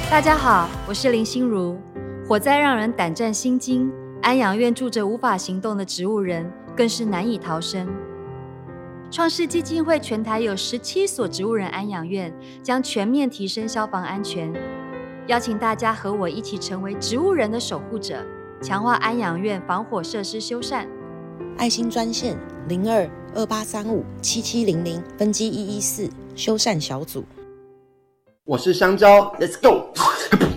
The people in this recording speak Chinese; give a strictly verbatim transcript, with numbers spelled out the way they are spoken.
大家好，我是林心如。火灾让人胆战心惊，安养院住着无法行动的植物人，更是难以逃生。创世基金会全台有十七所植物人安养院，将全面提升消防安全。邀请大家和我一起成为植物人的守护者，强化安养院防火设施修缮。 爱心专线零二二八三五七七零零分机一一四修缮小组。 我是香蕉 ，Let's go。